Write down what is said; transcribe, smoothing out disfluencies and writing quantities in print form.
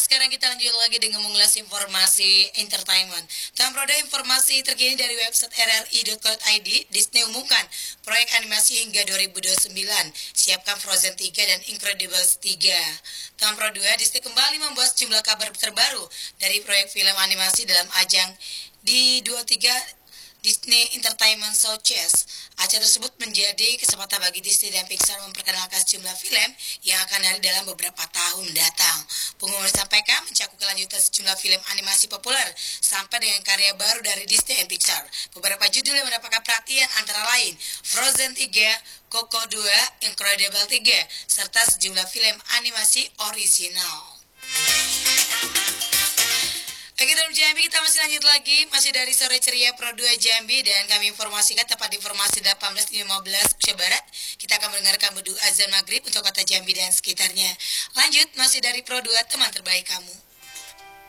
sekarang kita lanjut lagi dengan mengulas informasi entertainment. Dalam produk informasi terkini dari website rri.co.id, Disney umumkan proyek animasi hingga 2029, siapkan Frozen 3 dan Incredibles 3. Dalam produk 2, Disney kembali membuat sejumlah kabar terbaru dari proyek film animasi dalam ajang di 23 Disney Entertainment Showcase. Acara tersebut menjadi kesempatan bagi Disney dan Pixar memperkenalkan sejumlah film yang akan hadir dalam beberapa tahun mendatang. Pengumuman disampaikan mencakup kelanjutan sejumlah film animasi populer sampai dengan karya baru dari Disney dan Pixar. Beberapa judul yang mendapatkan perhatian antara lain Frozen 3, Coco 2, Incredible 3, serta sejumlah film animasi orisinal. Oke, dalam Jambi kita masih lanjut lagi, masih dari Sore Ceria Pro 2 Jambi, dan kami informasikan tepat di informasi 18.15 Indonesia Barat. Kita akan mendengarkan beduk azan maghrib untuk kota Jambi dan sekitarnya. Lanjut, masih dari Pro 2, teman terbaik kamu.